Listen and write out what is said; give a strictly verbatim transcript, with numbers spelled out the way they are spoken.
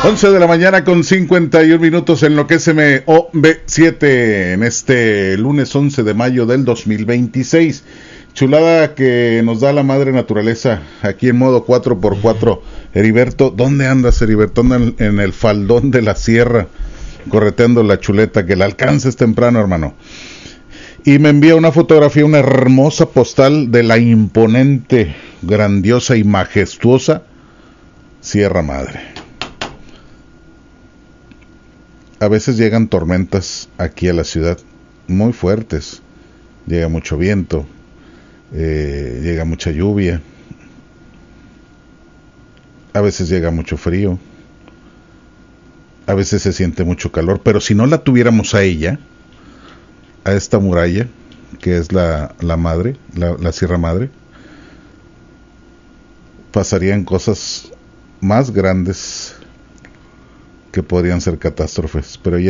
once de la mañana con cincuenta y un minutos en lo que es M O B siete en este lunes once de mayo del dos mil veintiséis. Chulada que nos da la madre naturaleza aquí en modo cuatro por cuatro. Heriberto, ¿dónde andas, Heriberto? Anda en, en el faldón de la sierra, correteando la chuleta, que la alcances temprano, hermano. Y me envía una fotografía, una hermosa postal de la imponente, grandiosa y majestuosa Sierra Madre. A veces llegan tormentas aquí a la ciudad, muy fuertes. Llega mucho viento, eh, llega mucha lluvia. A veces llega mucho frío. A veces se siente mucho calor. Pero si no la tuviéramos a ella, a esta muralla, que es la, la madre, la, la Sierra Madre, pasarían cosas más grandes que podrían ser catástrofes. Pero ella